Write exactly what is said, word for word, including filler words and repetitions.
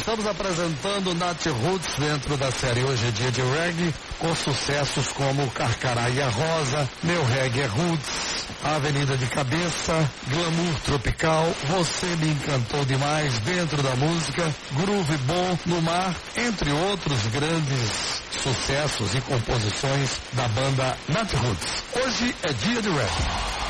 Estamos apresentando Nat Roots dentro da série Hoje é Dia de Reggae, com sucessos como Carcará e a Rosa, Meu Reggae é Roots, Avenida de Cabeça, Glamour Tropical, Você Me Encantou Demais dentro da música, Groove Bom no Mar, entre outros grandes sucessos e composições da banda Nat Roots. Hoje é Dia de Reggae.